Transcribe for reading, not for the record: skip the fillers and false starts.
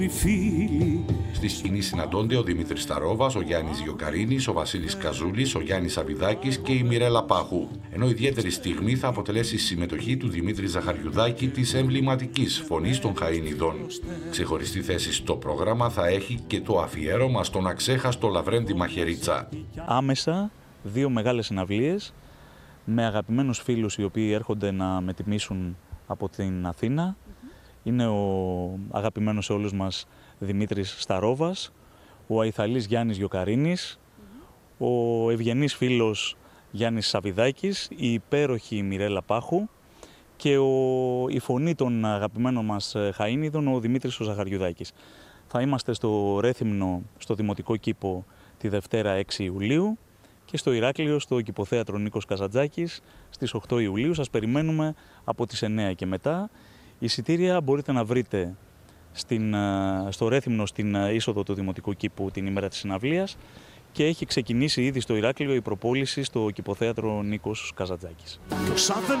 Στη σκηνή συναντώνται ο Δημήτρης Σταρόβας, ο Γιάννης Γιοκαρίνης, ο Βασίλης Καζούλης, ο Γιάννης Σαβιδάκης και η Μιρέλα Πάχου. Ενώ ιδιαίτερη στιγμή θα αποτελέσει η συμμετοχή του Δημήτρη Ζαχαριουδάκη της εμβληματικής φωνής των Χαΐνιδων. Ξεχωριστή θέση στο πρόγραμμα θα έχει και το αφιέρωμα στον αξέχαστο Λαβρέντη Μαχαιρίτσα. Άμεσα δύο μεγάλες συναυλίες με αγαπημένους φίλους οι οποίοι έρχονται να με τιμήσουν από την Αθήνα. Είναι ο αγαπημένος σε όλους μας Δημήτρης Σταρόβας, ο αϊθαλής Γιάννης Γιοκαρίνης, ο ευγενής φίλος Γιάννης Σαβιδάκης, η υπέροχη Μιρέλα Πάχου και η φωνή των αγαπημένων μας Χαΐνιδων, ο Δημήτρης ο Ζαχαριουδάκης. Θα είμαστε στο Ρέθυμνο, στο Δημοτικό Κήπο, τη Δευτέρα 6 Ιουλίου και στο Ηράκλειο, στο Κηποθέατρο Νίκος Καζαντζάκης, στις 8 Ιουλίου. Σας περιμένουμε από τις 9 και μετά. Εισιτήρια μπορείτε να βρείτε στο Ρέθυμνο, στην είσοδο του Δημοτικού Κήπου την ημέρα της συναυλίας και έχει ξεκινήσει ήδη στο Ηράκλειο η προπόληση στο Κηποθέατρο Νίκος Καζαντζάκης.